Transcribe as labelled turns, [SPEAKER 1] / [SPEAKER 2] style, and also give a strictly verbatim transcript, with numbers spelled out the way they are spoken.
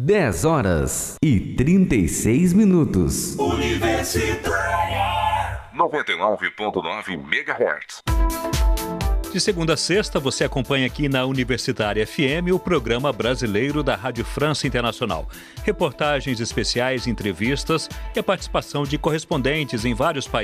[SPEAKER 1] dez horas e trinta e seis minutos.
[SPEAKER 2] Universitária noventa e nove ponto nove megahertz.
[SPEAKER 3] De segunda a sexta, você acompanha aqui na Universitária F M o programa brasileiro da Rádio França Internacional. Reportagens especiais, entrevistas e a participação de correspondentes em vários países.